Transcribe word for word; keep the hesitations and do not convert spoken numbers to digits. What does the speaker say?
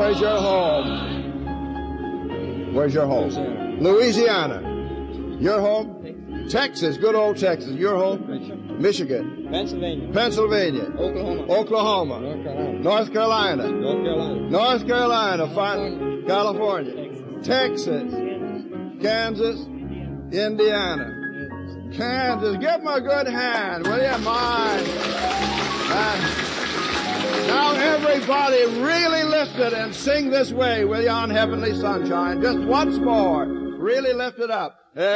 Where's your home? Where's your home? Louisiana. Your home? Texas. Good old Texas. Your home? Michigan. Pennsylvania. Pennsylvania. Oklahoma. Oklahoma. North Carolina. North Carolina. North Carolina. North Carolina. Fine. California. Texas. Kansas. Indiana. Kansas. Give them a good hand, will you? Mine. Uh, now everybody really lift it and sing this way, will you, on Heavenly Sunshine. Just once more. Really lift it up.